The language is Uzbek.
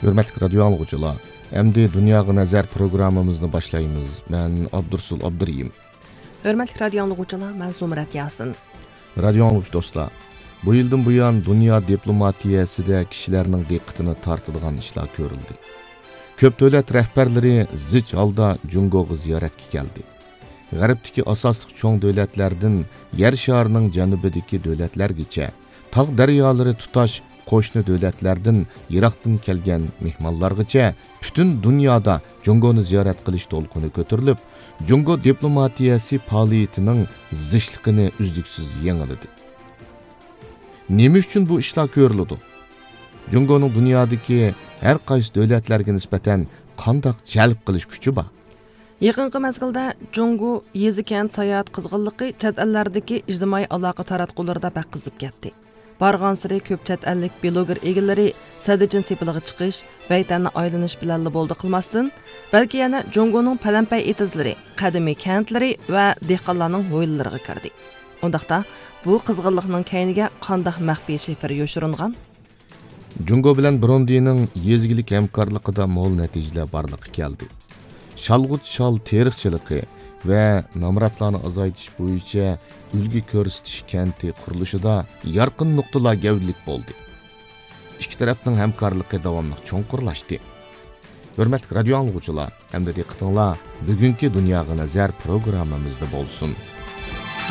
Hürmetli radyo anlıqçılar, əmdi Dünyaga Nazar programmamızını başlayımız. Mən Abdursul Abduriyim. Hürmetli radyo anlıqçılar, mən Zumrat Yasin. Radyo anlıqçı dostlar, bu yıldan bu yan dünya diplomatiyasida kişilərinin diqqətini tartılğan işlər görüldü. Köp dövlət rəhbərləri zich halda Jungoga ziyaretki geldi. G'arbdagi asosli cho'ng dövlətlərdən yer şarının janubidagi dövlətlərgacha, tog' daryolari tutash qo'shni dövlətlərdən Iroqdan kelgan mehmonlargacha butun dunyoda Jungoni ziyorat qilish to'lqini ko'tarilib, Jungo diplomatiyasi faoliyatining zishligini uzluksiz yengiladi. Nima uchun bu ishlar ko'riladi? Jungoning dunyodagi har qaysi dövlətlərə nisbatan qanday jalb qilish kuchi bor? Yaqinqi mezgilda Jungo yezi kent sayohat qizg'inligi chet ellardagi ijtimoiy aloqa taratqularida baq qizib ketdi. Bargan siri ko'p chet ellik bloger egillari sadichin sepiliga chiqish, vaytanni aylanish bilan bo'ldi qilmasdan, balki yana Jungoning palampay etizlari, qadimiy kentlari va dehqonlarning ho'yillariga kirdi. Undaqda bu qizg'inlikning kayniga qanday maxfiy shifr yoshiringan? Jungo bilan Burundining yezgilik hamkorligida mo'l natijalar borliqqa keldi. Shalg'ut shal tarixchiligi va nomratlarni azaytish bo'yicha ulgi ko'rsatish kenti qurilishida yorqin nuqtalar gavdlik bo'ldi. Ikki tarafning hamkorligi davomli cho'nqurlashdi. Hurmatli radio anglag'uchilar, hamda diqqatinglar bugungi Dunyoga Nazar programmamizda bo'lsin.